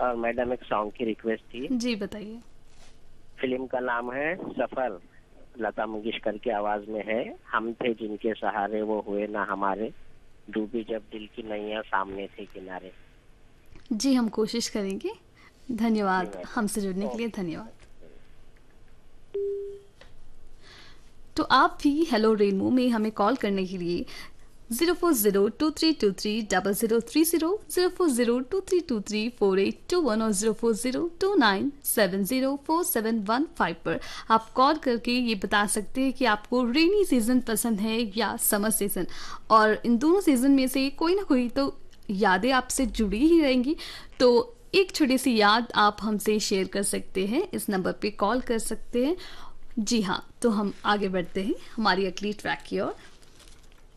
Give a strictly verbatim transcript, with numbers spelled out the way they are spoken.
और मैडम एक सॉन्ग की रिक्वेस्ट थी। जी बताइए। फिल्म का नाम है सफर, लता मंगेशकर की आवाज में है। हम थे जिनके सहारे वो हुए ना हमारे, डूबी जब दिल की नैया सामने थे किनारे। जी हम कोशिश करेंगे। जी धन्यवाद हमसे मैडम, जुड़ने के लिए, ओके धन्यवाद। मैडम। तो आप भी हेलो रेनबो में हमें कॉल करने के लिए zero four zero two three to three double zero three zero, zero four zero two three to three four eight to one और zero four zero two nine seven zero four seven one five पर आप call करके ये बता सकते हैं कि आपको रेनी सीज़न पसंद है या समर सीज़न, और इन दोनों सीज़न में से कोई ना कोई तो यादें आपसे जुड़ी ही रहेंगी। तो एक छोटी सी याद आप हमसे शेयर कर सकते हैं, इस नंबर पे कॉल कर सकते हैं। जी हाँ, तो हम आगे बढ़ते हैं हमारी अगली ट्रैक की ओर।